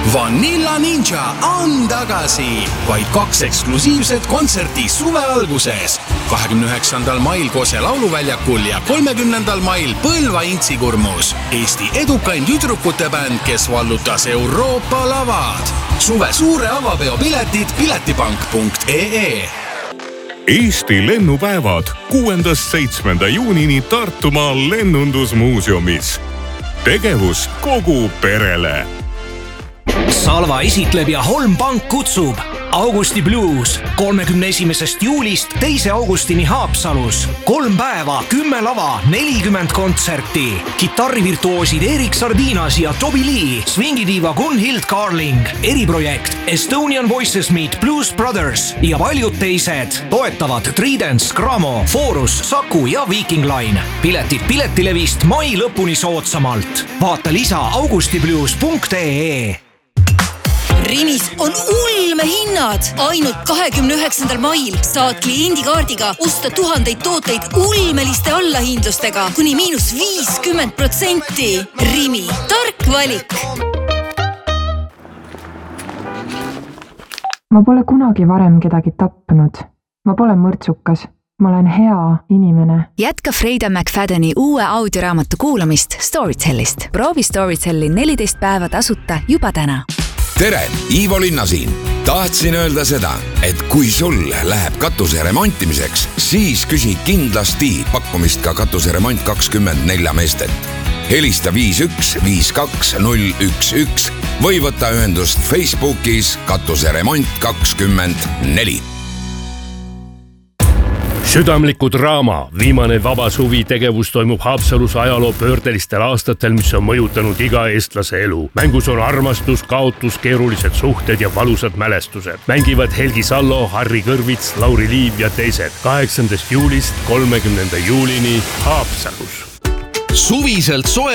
Vanilla Ninja on tagasi. Vaid 2 eksklusiivset kontserti suve alguses. 29. mail Kose lauluväljakul ja 30. mail Põlva Intsikurmus. Eesti edukaim tüdrukute bänd, kes vallutas Euroopa lavad. Suve suure avapeo piletid piletipank.ee. Eesti lennupäevad 6.–7. juunini Tartumaal lennundusmuuseumis. Tegevus kogu perele. Salva esitleb ja Holm Pank kutsub Augusti Blues 31. juulist 2. augustini Haapsalus. 3 päeva, 10 lava, 40 kontserti. Kitarrivirtuoosid Erik Sardinas ja Toby Lee, swingidiiva Gunhild Carling, eriprojekt Estonian Voices Meet Blues Brothers ja paljud teised. Toetavad Tridents, Gramo, Forus, Saku ja Viking Line. Piletid Piletilevist mai lõpuni soodsamalt. Vaata lisa augustiblues.ee. Rimis on ulmehinnad. Ainult 29. mail saad kliendikaardiga osta tuhandeid tooteid ulmeliste allahindlustega kuni -50%. Rimi, tark valik. Ma pole kunagi varem kedagi tapnud. Ma pole mõrtsukas. Ma olen hea inimene. Jätka Freida McFadeni uue audioraamatu kuulamist Storytellist. Proovi Storytelli 14 päeva tasuta juba täna. Tere, Ivo Linna siin. Tahtsin öelda seda, et kui sul läheb katuse remontimiseks, siis küsi kindlasti pakkumist ka katuseremont 24 meestet. Helista 51 52 011 või võta ühendust Facebookis katuseremont 24. Südamliku draama. Viimane vaba suvi tegevus toimub Haapsalus ajaloo pöördelistel aastatel, mis on mõjutanud iga eestlase elu. Mängus on armastus, kaotus, keerulised suhted ja valusad mälestused. Mängivad Helgi Sallo, Harri Kõrvits, Lauri Liiv ja teised. 8. juulist 30. juulini Haapsalus. Suviselt soe